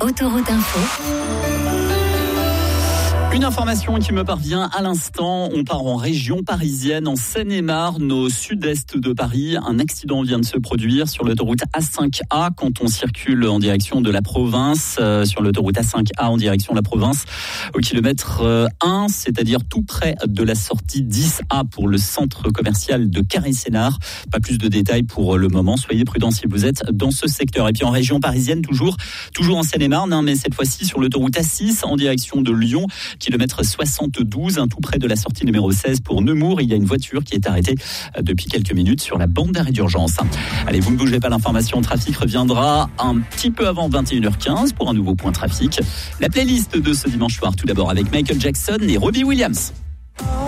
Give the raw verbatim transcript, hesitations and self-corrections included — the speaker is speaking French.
Autoroute Info. Une information qui me parvient à l'instant, on part en région parisienne, en Seine-et-Marne, au sud-est de Paris. Un accident vient de se produire sur l'autoroute A cinq A quand on circule en direction de la province, euh, sur l'autoroute A cinq A en direction de la province, au kilomètre euh, un, c'est-à-dire tout près de la sortie dix A pour le centre commercial de Carré-Sénart. Pas plus de détails pour le moment, soyez prudents si vous êtes dans ce secteur. Et puis en région parisienne, toujours, toujours en Seine-et-Marne, hein, mais cette fois-ci sur l'autoroute A six en direction de Lyon, kilomètre soixante-douze, un tout près de la sortie numéro seize pour Nemours. Il y a une voiture qui est arrêtée depuis quelques minutes sur la bande d'arrêt d'urgence. Allez, vous ne bougez pas, l'information trafic reviendra un petit peu avant vingt et une heures quinze pour un nouveau point trafic. La playlist de ce dimanche soir, tout d'abord avec Michael Jackson et Robbie Williams.